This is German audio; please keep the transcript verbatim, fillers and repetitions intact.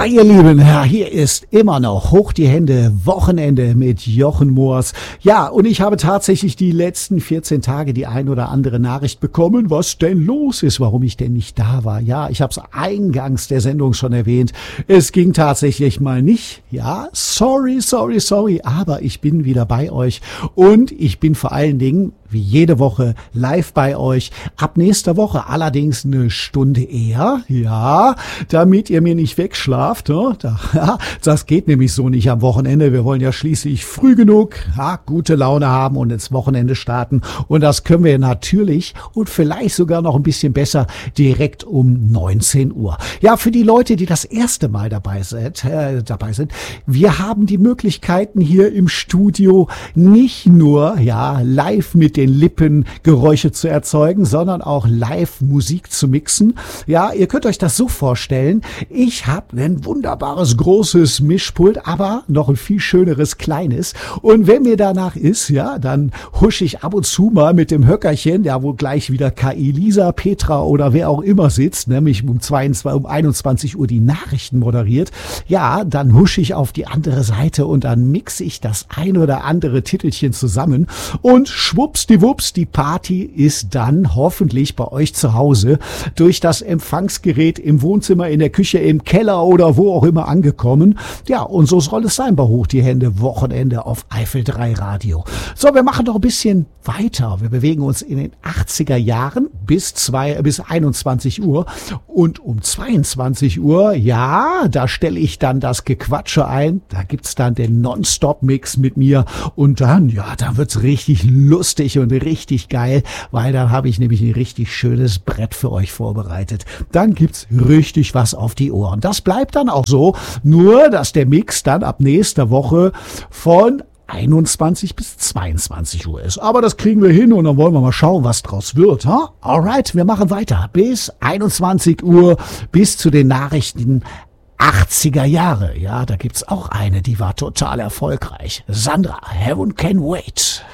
Ja, ihr Lieben, ja, hier ist immer noch Hoch die Hände, Wochenende mit Jochen Moors. Ja, und ich habe tatsächlich die letzten vierzehn Tage die ein oder andere Nachricht bekommen, was denn los ist, warum ich denn nicht da war. Ja, ich habe es eingangs der Sendung schon erwähnt. Es ging tatsächlich mal nicht. Ja, sorry, sorry, sorry, aber ich bin wieder bei euch und ich bin vor allen Dingen wie jede Woche live bei euch. Ab nächster Woche allerdings eine Stunde eher, ja, damit ihr mir nicht wegschlaft. Ne? Das geht nämlich so nicht am Wochenende. Wir wollen ja schließlich früh genug ja, gute Laune haben und ins Wochenende starten. Und das können wir natürlich und vielleicht sogar noch ein bisschen besser direkt um neunzehn Uhr. Ja, für die Leute, die das erste Mal dabei sind, äh, dabei sind, wir haben die Möglichkeiten hier im Studio nicht nur ja live mit den Lippen Geräusche zu erzeugen, sondern auch live Musik zu mixen. Ja, ihr könnt euch das so vorstellen. Ich habe ein wunderbares großes Mischpult, aber noch ein viel schöneres kleines. Und wenn mir danach ist, ja, dann husche ich ab und zu mal mit dem Höckerchen, ja, wo gleich wieder K I Lisa, Petra oder wer auch immer sitzt, nämlich um zweiundzwanzig, um einundzwanzig Uhr die Nachrichten moderiert. Ja, dann husche ich auf die andere Seite und dann mixe ich das ein oder andere Titelchen zusammen und schwuppsdiwupps, die Party ist dann hoffentlich bei euch zu Hause durch das Empfangsgerät im Wohnzimmer, in der Küche, im Keller oder wo auch immer angekommen. Ja, und so soll es sein bei Hoch die Hände, Wochenende auf Eifel drei Radio. So, wir machen doch ein bisschen weiter. Wir bewegen uns in den achtziger Jahren bis zwei, bis einundzwanzig Uhr und um zweiundzwanzig Uhr, ja, da stelle ich dann das Gequatsche ein. Da gibt's dann den Non-Stop-Mix mit mir und dann, ja, da wird's richtig lustig und richtig geil, weil dann habe ich nämlich ein richtig schönes Brett für euch vorbereitet. Dann gibt's richtig was auf die Ohren. Das bleibt dann auch so, nur dass der Mix dann ab nächster Woche von einundzwanzig bis zweiundzwanzig Uhr ist. Aber das kriegen wir hin und dann wollen wir mal schauen, was draus wird. Huh? Alright, wir machen weiter bis einundzwanzig Uhr, bis zu den Nachrichten achtziger Jahre. Ja, da gibt's auch eine, die war total erfolgreich. Sandra, Heaven Can Wait.